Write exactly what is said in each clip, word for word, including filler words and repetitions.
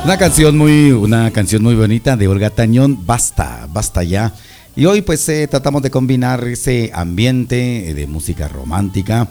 Una canción muy, una canción muy bonita de Olga Tañón, Basta, Basta Ya. Y hoy pues eh, tratamos de combinar ese ambiente de música romántica.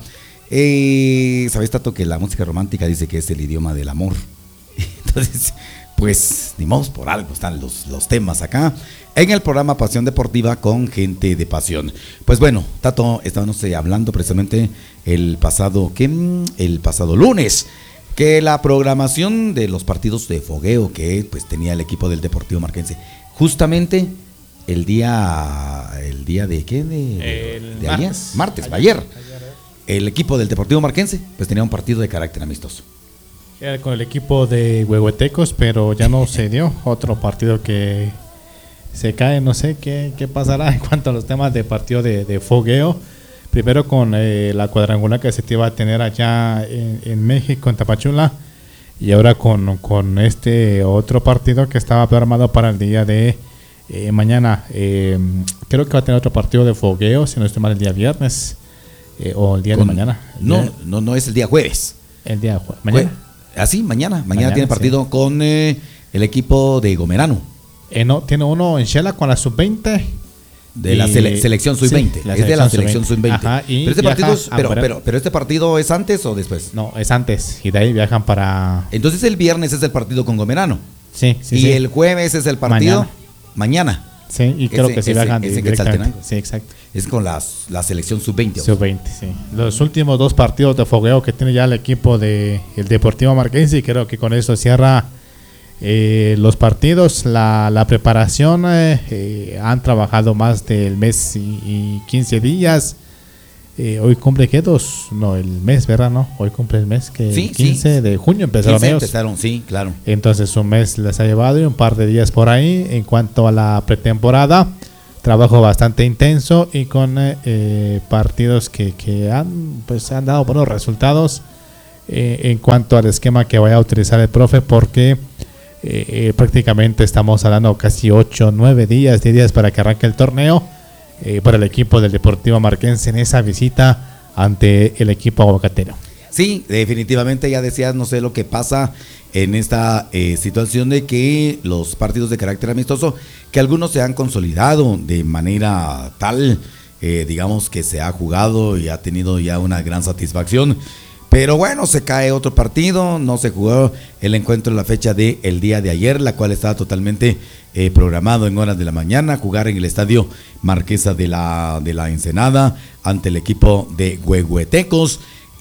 Eh, ¿Sabes, Tato, que la música romántica dice que es el idioma del amor? Entonces, pues, ni modo, por algo están los, los temas acá en el programa Pasión Deportiva con gente de pasión. Pues bueno, Tato, estábamos eh, hablando precisamente el pasado, ¿qué? El pasado lunes, que la programación de los partidos de fogueo que pues tenía el equipo del Deportivo Marquense, justamente el día, el día de ¿qué? De, el de martes, ayer, martes, ayer, ayer, el equipo del Deportivo Marquense pues tenía un partido de carácter amistoso. Era con el equipo de Huehuetecos, pero ya no se dio. Otro partido que se cae, no sé qué, qué pasará en cuanto a los temas de partido de, de fogueo. Primero con eh, la cuadrangular que se te iba a tener allá en, en México, en Tapachula, y ahora con, con este otro partido que estaba programado para el día de eh, mañana. Eh, creo que va a tener otro partido de fogueo, si no estoy mal, el día viernes eh, o el día con, de mañana. No, día, no, no es el día jueves. El día jueves. Mañana. Así, ah, mañana. mañana. Mañana tiene partido sí. con eh, el equipo de Gomerano. Eh, no, tiene uno en Shela con la sub veinte. De la sele selección sub veinte. Sí, es de la selección sub veinte. Ajá, pero, este partido es, pero, pero, pero este partido es antes o después. No, es antes. Y de ahí viajan para. Entonces el viernes es el partido con Gomerano. Sí, sí. Y sí. el jueves es el partido mañana. mañana. Sí, y creo ese, que sí ese, viajan ese directamente. Sí, exacto. Es con las, la selección sub veinte. sub veinte, sí. Los últimos dos partidos de fogueo que tiene ya el equipo de el Deportivo Marquense, y creo que con eso cierra eh, los partidos. La, la preparación eh, eh, han trabajado más del mes y, y quince días. Eh, hoy cumple, ¿qué? Dos, no, el mes, ¿verdad? No, hoy cumple el mes, que sí, el quince sí. de junio empezaron quince ellos. Empezaron, sí, claro. Entonces un mes les ha llevado y un par de días por ahí. En cuanto a la pretemporada, trabajo bastante intenso y con eh, partidos que, que han, pues, han dado buenos resultados eh, en cuanto al esquema que vaya a utilizar el profe, porque eh, eh, prácticamente estamos hablando casi ocho, nueve días, diez días para que arranque el torneo. Eh, para el equipo del Deportivo Marquense en esa visita ante el equipo aguacatero. Sí, definitivamente, ya decías, no sé lo que pasa en esta eh, situación de que los partidos de carácter amistoso, que algunos se han consolidado de manera tal, eh, digamos que se ha jugado y ha tenido ya una gran satisfacción. Pero bueno, se cae otro partido, no se jugó el encuentro en la fecha del el día de ayer, la cual estaba totalmente eh, programado en horas de la mañana, jugar en el estadio Marquesa de la, de la Ensenada ante el equipo de Huehuetecos.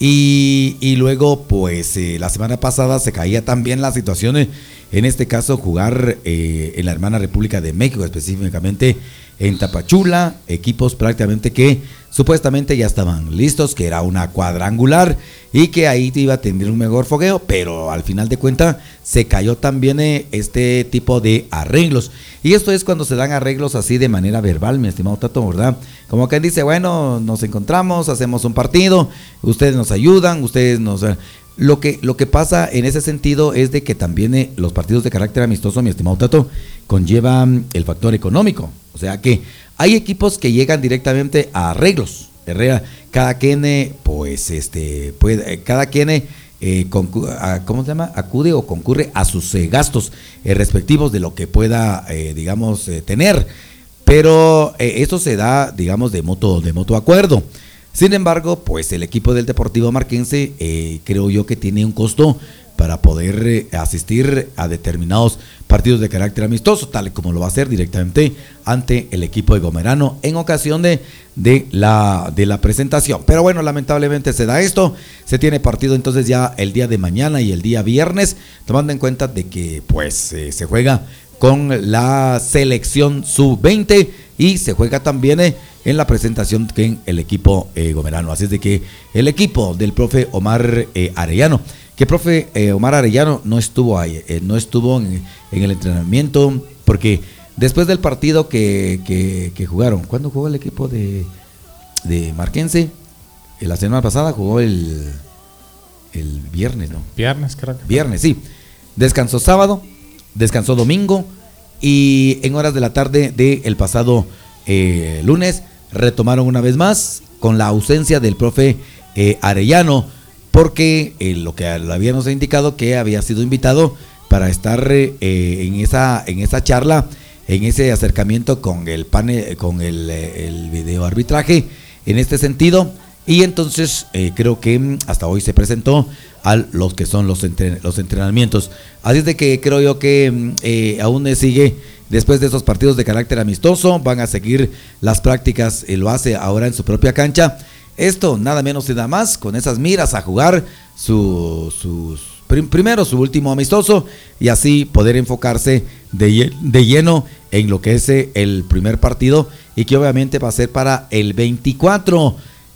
Y, y luego, pues eh, la semana pasada se caía también la situación, eh, en este caso jugar eh, en la hermana República de México, específicamente en Tapachula, equipos prácticamente que supuestamente ya estaban listos, que era una cuadrangular y que ahí iba a tener un mejor fogueo, pero al final de cuentas se cayó también eh, este tipo de arreglos. Y esto es cuando se dan arreglos así de manera verbal, mi estimado Tato, ¿verdad? Como que dice, bueno, nos encontramos, hacemos un partido, ustedes nos ayudan, ustedes nos... Lo que, lo que pasa en ese sentido es de que también eh, los partidos de carácter amistoso, mi estimado Tato, conllevan el factor económico. O sea que hay equipos que llegan directamente a arreglos. Herrera, cada quien, eh, pues, este, puede, cada quien, eh, concu- a, ¿cómo se llama? Acude o concurre a sus eh, gastos eh, respectivos de lo que pueda, eh, digamos, eh, tener. Pero eh, eso se da, digamos, de mutuo, de mutuo acuerdo. Sin embargo, pues el equipo del Deportivo Marquense, eh, creo yo que tiene un costo para poder eh, asistir a determinados partidos de carácter amistoso, tal como lo va a hacer directamente ante el equipo de Gomerano en ocasión de, de, la, de la presentación. Pero bueno, lamentablemente se da esto, se tiene partido entonces ya el día de mañana y el día viernes, tomando en cuenta de que pues eh, se juega con la selección sub veinte y se juega también eh, en la presentación que el equipo eh, Gomerano. Así es de que el equipo del profe Omar eh, Arellano, que profe eh, Omar Arellano no estuvo ahí, eh, no estuvo en, en el entrenamiento, porque después del partido que, que, que jugaron, ¿cuándo jugó el equipo de, de Marquense? Eh, la semana pasada jugó el, el viernes, ¿no? Viernes, creo que. Viernes, sí. Descansó sábado, descansó domingo y en horas de la tarde del pasado eh, lunes retomaron una vez más con la ausencia del profe eh, Arellano, porque eh, lo que habíamos indicado que había sido invitado para estar eh, en esa en esa charla, en ese acercamiento con el panel, con el, el video arbitraje en este sentido. Y entonces eh, creo que hasta hoy se presentó a los que son los, entren los entrenamientos. Así es de que creo yo que eh, aún sigue, después de esos partidos de carácter amistoso, van a seguir las prácticas, eh, lo hace ahora en su propia cancha. Esto nada menos y nada más, con esas miras a jugar su, sus, prim primero su último amistoso y así poder enfocarse de, de lleno en lo que es el primer partido y que obviamente va a ser para el veinticuatro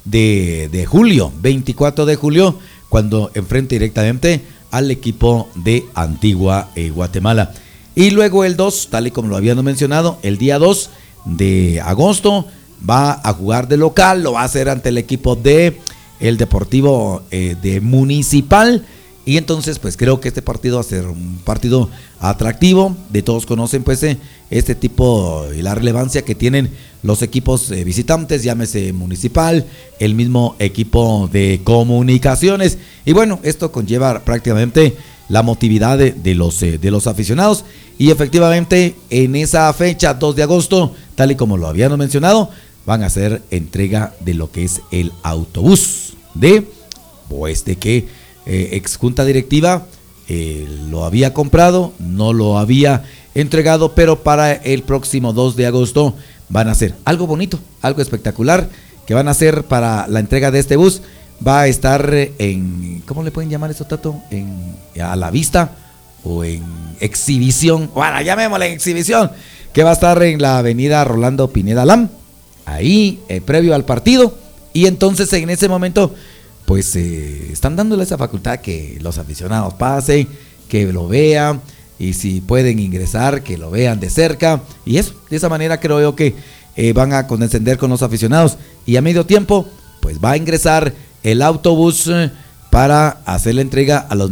de julio, veinticuatro de julio, cuando enfrente directamente al equipo de Antigua eh, Guatemala. Y luego el dos, tal y como lo habíamos mencionado, el día dos de agosto va a jugar de local, lo va a hacer ante el equipo de el Deportivo eh, de Municipal. Y entonces pues creo que este partido va a ser un partido atractivo. De todos conocen pues eh, este tipo y la relevancia que tienen los equipos eh, visitantes, llámese Municipal, el mismo equipo de Comunicaciones. Y bueno, esto conlleva prácticamente la motividad de, de, los, eh, de los aficionados. Y efectivamente en esa fecha, dos de agosto, tal y como lo habíamos mencionado, van a hacer entrega de lo que es el autobús de, pues de que Eh, ex junta directiva eh, lo había comprado, no lo había entregado, pero para el próximo dos de agosto van a hacer algo bonito, algo espectacular, que van a hacer para la entrega de este bus. Va a estar en, ¿cómo le pueden llamar eso, Tato? En, a la vista o en exhibición, bueno, llamémosle exhibición, que va a estar en la avenida Rolando Pineda Lam, ahí eh, previo al partido. Y entonces en ese momento pues eh, están dándole esa facultad que los aficionados pasen, que lo vean, y si pueden ingresar, que lo vean de cerca, y eso, de esa manera creo yo que eh, van a condescender con los aficionados, y a medio tiempo, pues va a ingresar el autobús eh, para hacer la entrega a los